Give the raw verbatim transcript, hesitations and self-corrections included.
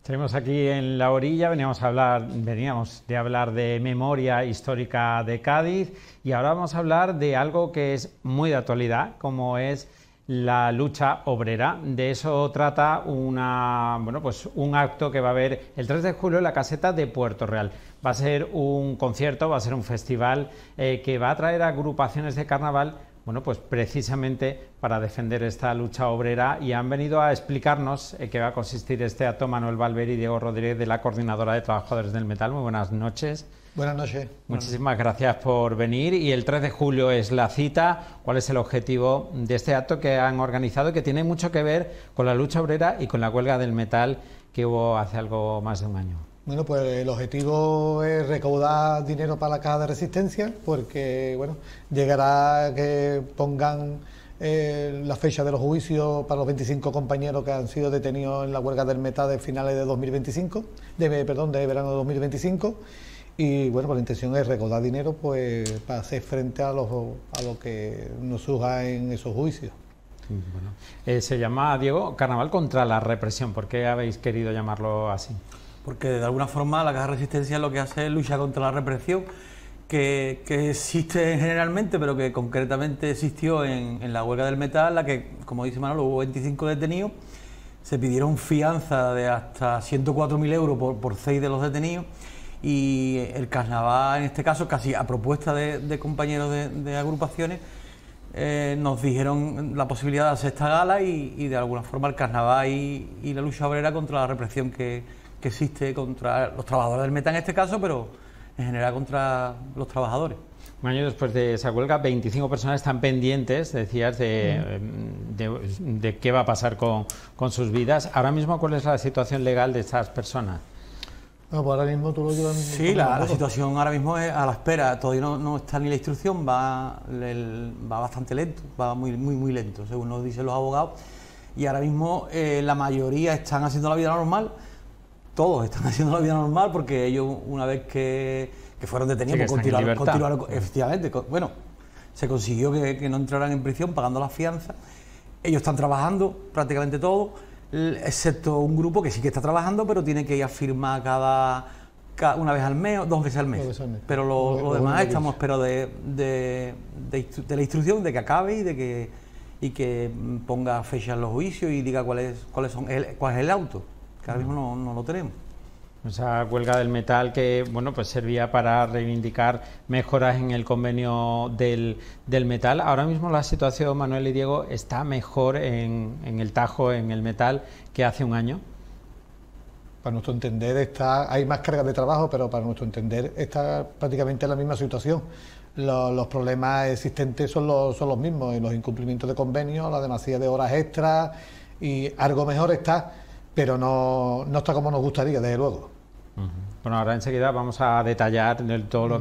Seguimos aquí en la orilla, veníamos, a hablar, veníamos de hablar de memoria histórica de Cádiz y ahora vamos a hablar de algo que es muy de actualidad, como es la lucha obrera. De eso trata una, bueno, pues un acto que va a haber el tres de julio en la caseta de Puerto Real. Va a ser un concierto, va a ser un festival eh, que va a traer agrupaciones de carnaval, bueno, pues precisamente para defender esta lucha obrera, y han venido a explicarnos eh, qué va a consistir este acto Manuel Valverde y Diego Rodríguez, de la Coordinadora de Trabajadores del Metal. Muy buenas noches. Buenas noches. Muchísimas gracias por venir. Y el tres de julio es la cita. ¿Cuál es el objetivo de este acto que han organizado y que tiene mucho que ver con la lucha obrera y con la huelga del metal que hubo hace algo más de un año? Bueno, pues el objetivo es recaudar dinero para la Caja de Resistencia, porque bueno, llegará que pongan eh, la fecha de los juicios para los veinticinco compañeros que han sido detenidos en la huelga del metal de finales de dos mil veinticinco, de, perdón, de verano de dos mil veinticinco. Y bueno, pues la intención es recaudar dinero pues para hacer frente a, los, a lo que nos surja en esos juicios. Bueno, eh, se llama, Diego, Carnaval contra la represión. ¿Por qué habéis querido llamarlo así? Porque de alguna forma la Caja de Resistencia lo que hace es lucha contra la represión que, que existe generalmente, pero que concretamente existió en, en la huelga del metal, la que, como dice Manolo, hubo veinticinco detenidos, se pidieron fianza de hasta ciento cuatro mil euros por, por seis de los detenidos, y el carnaval, en este caso, casi a propuesta de, de compañeros de, de agrupaciones, eh, nos dijeron la posibilidad de hacer esta gala y, y de alguna forma el carnaval y, y la lucha obrera contra la represión que que existe contra los trabajadores del metal en este caso, pero en general contra los trabajadores. Un año después de esa huelga, veinticinco personas están pendientes, decías, de, de, de qué va a pasar con, con sus vidas. Ahora mismo, ¿cuál es la situación legal de estas personas? Bueno, pues ahora mismo tú lo llevas. Sí, la, la situación ahora mismo es a la espera, todavía no, no está ni la instrucción, va, el, va bastante lento, va muy, muy, muy lento, según nos dicen los abogados, y ahora mismo eh, la mayoría están haciendo la vida normal. Todos están haciendo la vida normal porque ellos, una vez que, que fueron detenidos, sí, pues continuaron, continuaron, efectivamente, bueno, se consiguió que, que no entraran en prisión pagando la fianza. Ellos están trabajando prácticamente todos, excepto un grupo que sí que está trabajando, pero tiene que ir a firmar cada, cada una vez al mes o dos veces al mes. Veces al mes. Pero lo, lo, lo demás estamos, pero de, de, de, de la instrucción de que acabe y de que y que ponga fecha en los juicios y diga cuáles cuáles son el, cuál es el auto. Que ahora mismo no, no lo tenemos. Esa huelga del metal que, bueno, pues servía para reivindicar mejoras en el convenio del, del metal. Ahora mismo la situación, Manuel y Diego, está mejor en, en el Tajo, en el metal, que hace un año. Para nuestro entender está, hay más cargas de trabajo, pero para nuestro entender está prácticamente en la misma situación. Los, los problemas existentes son los, son los mismos, los incumplimientos de convenios, la demasía de horas extras, y algo mejor está, pero no, no está como nos gustaría, desde luego. Uh-huh. Bueno, ahora enseguida vamos a detallar todo lo